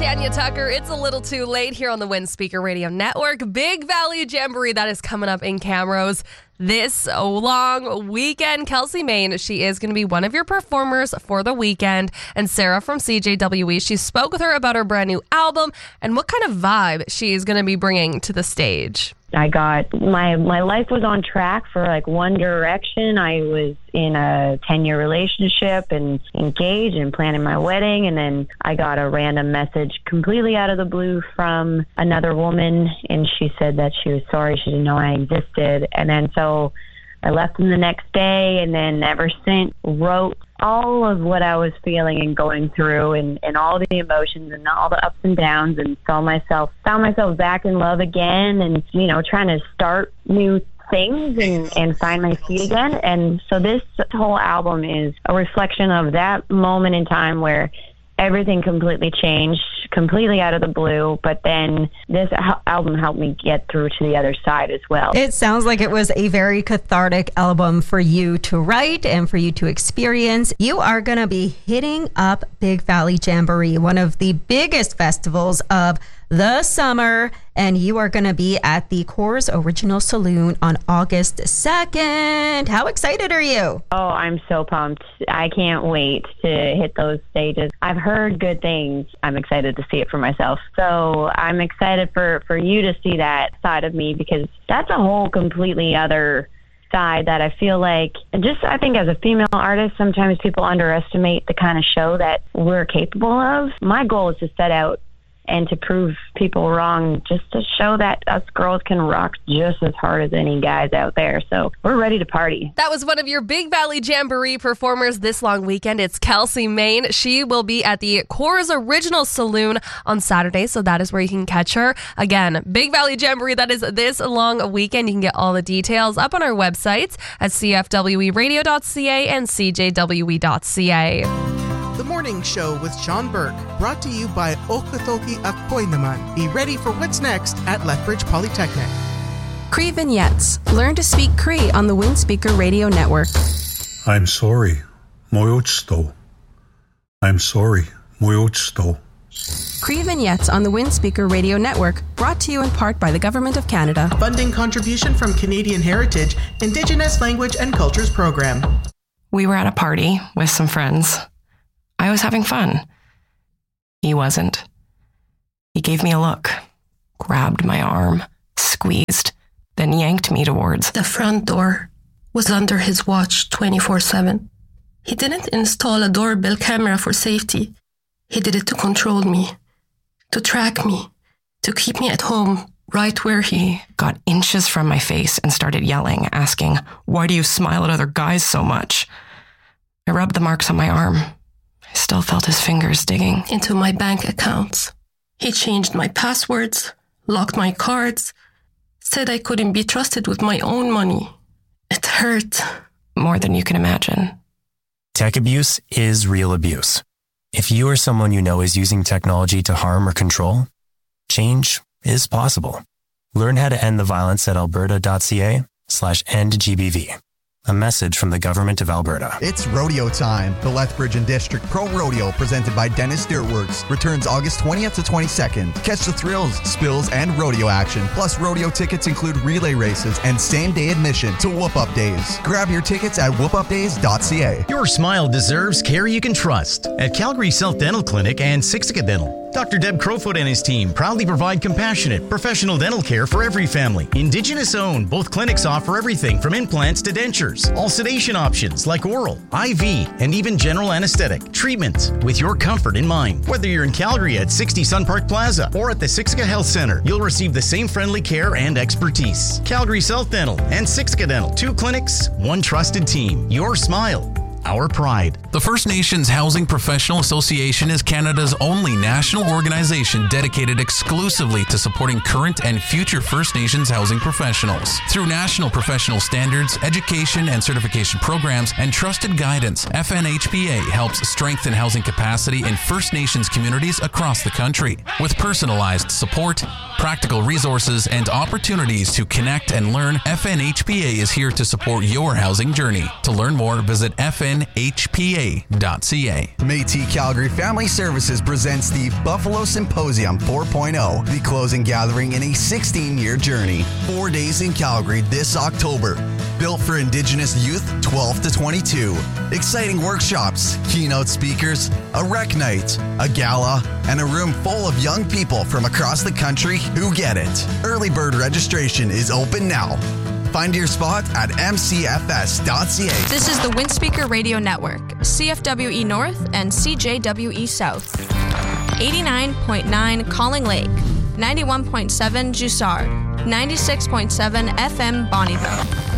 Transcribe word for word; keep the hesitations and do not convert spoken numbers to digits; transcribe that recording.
Tanya Tucker. It's a little too late here on the Windspeaker Radio Network. Big Valley Jamboree that is coming up in Camrose this long weekend. Kelsey Main, she is going to be one of your performers for the weekend. And Sarah from C J W E, she spoke with her about her brand new album and what kind of vibe she is going to be bringing to the stage. I got, my, my life was on track for like one direction. I was in a ten-year relationship and engaged and planning my wedding. And then I got a random message completely out of the blue from another woman. And she said that she was sorry. She didn't know I existed. And then so I left them the next day, and then ever since wrote all of what I was feeling and going through, and, and all the emotions and all the ups and downs, and saw myself, found myself back in love again, and, you know, trying to start new things and, and find my feet again. And so this whole album is a reflection of that moment in time where everything completely changed, completely out of the blue, but then this album helped me get through to the other side as well. It sounds like it was a very cathartic album for you to write and for you to experience. You are going to be hitting up Big Valley Jamboree, one of the biggest festivals of the summer, and you are going to be at the Coors Original Saloon on August second. How excited are you? Oh, I'm so pumped. I can't wait to hit those stages. I've heard good things. I'm excited to see it for myself. So I'm excited for, for you to see that side of me, because that's a whole completely other side that I feel like, just I think as a female artist, sometimes people underestimate the kind of show that we're capable of. My goal is to set out and to prove people wrong, just to show that us girls can rock just as hard as any guys out there. So we're ready to party. That was one of your Big Valley Jamboree performers this long weekend. It's Kelsey Main. She will be at the Coors Original Saloon on Saturday, so that is where you can catch her. Again, Big Valley Jamboree, that is this long weekend. You can get all the details up on our websites at c f w e radio dot c a and c j w e dot c a. The Morning Show with Sean Burke, brought to you by Okatoki Akoy Naman. Be ready for what's next at Lethbridge Polytechnic. Cree Vignettes. Learn to speak Cree on the Windspeaker Radio Network. I'm sorry. Moyotsto. I'm sorry. Moyotsto. Cree Vignettes on the Windspeaker Radio Network, brought to you in part by the Government of Canada. A funding contribution from Canadian Heritage, Indigenous Language and Cultures Program. We were at a party with some friends. I was having fun. He wasn't. He gave me a look, grabbed my arm, squeezed, then yanked me towards the front door. Was under his watch twenty-four seven. He didn't install a doorbell camera for safety. He did it to control me, to track me, to keep me at home, right where he got inches from my face and started yelling, asking, "Why do you smile at other guys so much?" I rubbed the marks on my arm. I still felt his fingers digging into my bank accounts. He changed my passwords, locked my cards, said I couldn't be trusted with my own money. It hurt. More than you can imagine. Tech abuse is real abuse. If you or someone you know is using technology to harm or control, change is possible. Learn how to end the violence at alberta.ca slash end GBV. A message from the Government of Alberta. It's rodeo time. The Lethbridge and District Pro Rodeo, presented by Dennis Dirtworks, returns August twentieth to twenty-second. Catch the thrills, spills, and rodeo action. Plus, rodeo tickets include relay races and same-day admission to Whoop Up Days. Grab your tickets at whoop up days dot c a. Your smile deserves care you can trust at Calgary Self Dental Clinic and Siksika Dental. Doctor Deb Crowfoot and his team proudly provide compassionate, professional dental care for every family. Indigenous owned, both clinics offer everything from implants to dentures. All sedation options like oral, I V, and even general anesthetic. Treatment with your comfort in mind. Whether you're in Calgary at sixty Sun Park Plaza or at the Siksika Health Center, you'll receive the same friendly care and expertise. Calgary Self Dental and Siksika Dental. Two clinics, one trusted team. Your smile, our pride. The First Nations Housing Professional Association is Canada's only national organization dedicated exclusively to supporting current and future First Nations housing professionals. Through national professional standards, education and certification programs, and trusted guidance, F N H P A helps strengthen housing capacity in First Nations communities across the country. With personalized support, practical resources, and opportunities to connect and learn, F N H P A is here to support your housing journey. To learn more, visit F N H P A dot C A. Métis Calgary Family Services presents the Buffalo Symposium four point oh, the closing gathering in a sixteen-year journey. Four days in Calgary this October. Built for Indigenous youth twelve to twenty-two. Exciting workshops, keynote speakers, a rec night, a gala, and a room full of young people from across the country who get it. Early bird registration is open now. Find your spot at M C F S dot C A. This is the Windspeaker Radio Network, C F W E North and C J W E South. eighty-nine point nine Calling Lake, ninety-one point seven Jussard, ninety-six point seven F M Bonneville.